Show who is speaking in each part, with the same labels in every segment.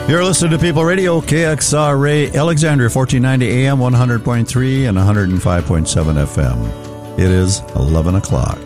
Speaker 1: You're listening to People Radio, KXRA, Alexandria, 1490 AM, 100.3 and 105.7 FM. It is 11 o'clock.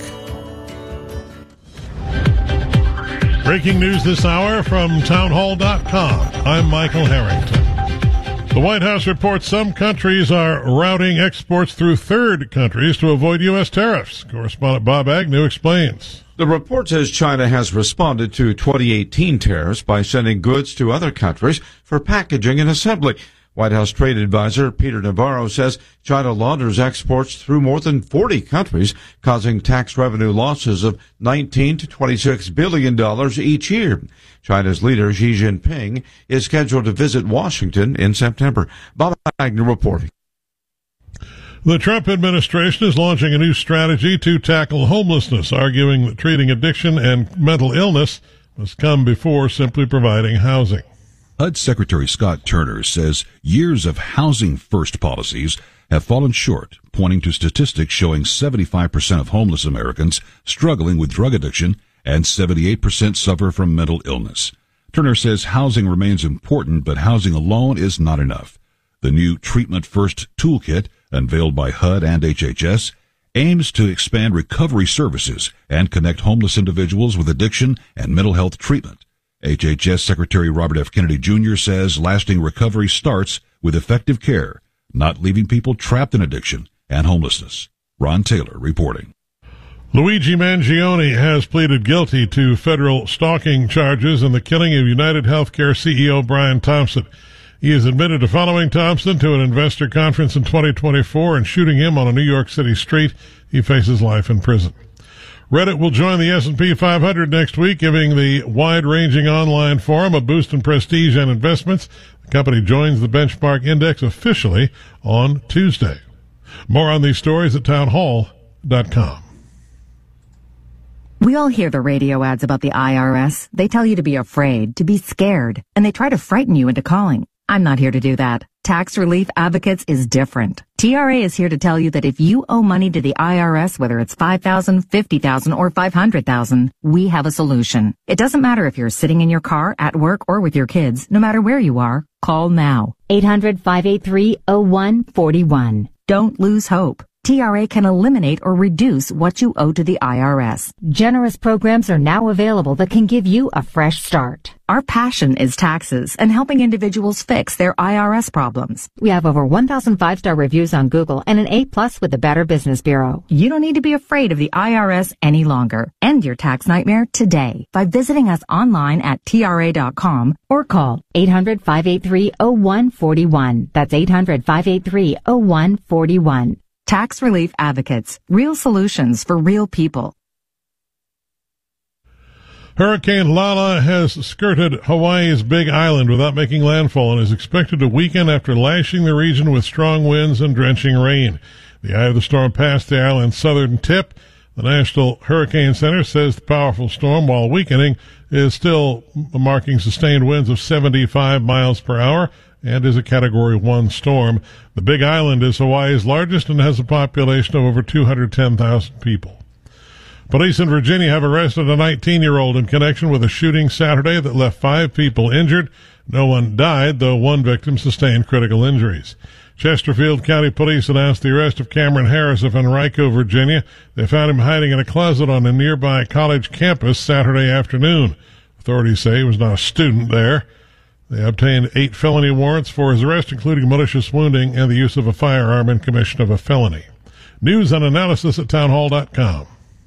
Speaker 2: Breaking news this hour from townhall.com. I'm Michael Harrington. The White House reports some countries are routing exports through third countries to avoid U.S. tariffs. Correspondent Bob Agnew explains.
Speaker 3: The report says China has responded to 2018 tariffs by sending goods to other countries for packaging and assembly. White House trade advisor Peter Navarro says China launders exports through more than 40 countries, causing tax revenue losses of $19 to $26 billion each year. China's leader Xi Jinping is scheduled to visit Washington in September. Bob Agnew reporting.
Speaker 2: The Trump administration is launching a new strategy to tackle homelessness, arguing that treating addiction and mental illness must come before simply providing housing.
Speaker 4: HUD Secretary Scott Turner says years of housing-first policies have fallen short, pointing to statistics showing 75% of homeless Americans struggling with drug addiction and 78% suffer from mental illness. Turner says housing remains important, but housing alone is not enough. The new Treatment First toolkit, unveiled by HUD and HHS, aims to expand recovery services and connect homeless individuals with addiction and mental health treatment. HHS Secretary Robert F. Kennedy Jr. says lasting recovery starts with effective care, not leaving people trapped in addiction and homelessness. Ron Taylor reporting.
Speaker 2: Luigi Mangione has pleaded guilty to federal stalking charges in the killing of United Healthcare CEO Brian Thompson. He is admitted to following Thompson to an investor conference in 2024 and shooting him on a New York City street. He faces life in prison. Reddit will join the S&P 500 next week, giving the wide-ranging online forum a boost in prestige and investments. The company joins the benchmark index officially on Tuesday. More on these stories at townhall.com.
Speaker 5: We all hear the radio ads about the IRS. They tell you to be afraid, to be scared, and they try to frighten you into calling. I'm not here to do that. Tax Relief Advocates is different. TRA is here to tell you that if you owe money to the IRS, whether it's $5,000, $50,000, or $500,000, we have a solution. It doesn't matter if you're sitting in your car, at work, or with your kids. No matter where you are, call now. 800-583-0141. Don't lose hope. TRA can eliminate or reduce what you owe to the IRS. Generous programs are now available that can give you a fresh start. Our passion is taxes and helping individuals fix their IRS problems. We have over 1,000 5-star reviews on Google and an A+ with the Better Business Bureau. You don't need to be afraid of the IRS any longer. End your tax nightmare today by visiting us online at TRA.com or call 800-583-0141. That's 800-583-0141. Tax Relief Advocates. Real solutions for real people.
Speaker 2: Hurricane Lala has skirted Hawaii's Big Island without making landfall and is expected to weaken after lashing the region with strong winds and drenching rain. The eye of the storm passed the island's southern tip. The National Hurricane Center says the powerful storm, while weakening, is still marking sustained winds of 75 miles per hour and is a Category 1 storm. The Big Island is Hawaii's largest and has a population of over 210,000 people. Police in Virginia have arrested a 19-year-old in connection with a shooting Saturday that left 5 people injured. No one died, though one victim sustained critical injuries. Chesterfield County Police announced the arrest of Cameron Harris of Henrico, Virginia. They found him hiding in a closet on a nearby college campus Saturday afternoon. Authorities say he was not a student there. They obtained 8 felony warrants for his arrest, including malicious wounding and the use of a firearm in commission of a felony. News and analysis at townhall.com.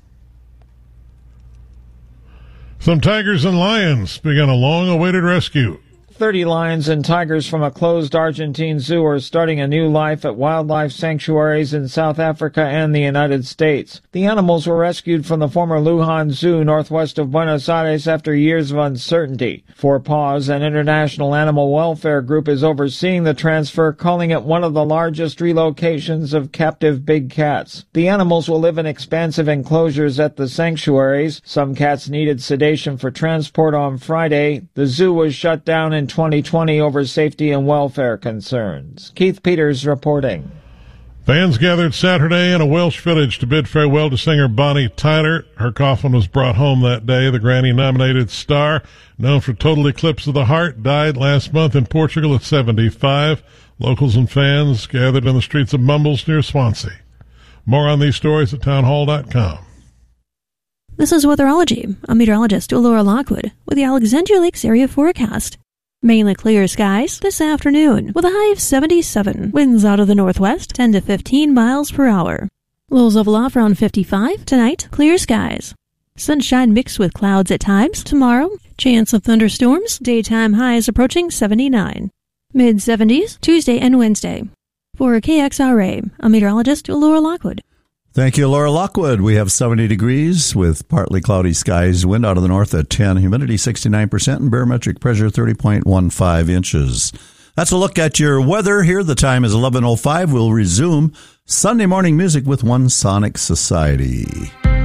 Speaker 2: Some tigers and lions began a long-awaited rescue.
Speaker 6: 30 lions and tigers from a closed Argentine zoo are starting a new life at wildlife sanctuaries in South Africa and the United States. The animals were rescued from the former Lujan Zoo northwest of Buenos Aires after years of uncertainty. Four Paws, an international animal welfare group, is overseeing the transfer, calling it one of the largest relocations of captive big cats. The animals will live in expansive enclosures at the sanctuaries. Some cats needed sedation for transport on Friday. The zoo was shut down in 2020 over safety and welfare concerns. Keith Peters reporting.
Speaker 2: Fans gathered Saturday in a Welsh village to bid farewell to singer Bonnie Tyler. Her coffin was brought home that day. The Grammy-nominated star, known for Total Eclipse of the Heart, died last month in Portugal at 75. Locals and fans gathered in the streets of Mumbles near Swansea. More on these stories at townhall.com.
Speaker 7: This is Weatherology. I'm meteorologist Laura Lockwood with the Alexandria Lakes area forecast. Mainly clear skies this afternoon with a high of 77. Winds out of the northwest 10 to 15 miles per hour. Lows level off around 55. Tonight, clear skies. Sunshine mixed with clouds at times. Tomorrow, chance of thunderstorms. Daytime highs approaching 79. Mid-70s Tuesday and Wednesday. For KXRA, I'm meteorologist Laura Lockwood.
Speaker 1: Thank you, Laura Lockwood. We have 70 degrees with partly cloudy skies, wind out of the north at 10, humidity 69%, and barometric pressure 30.15 inches. That's a look at your weather here. The time is 11:05. We'll resume Sunday morning music with One Sonic Society.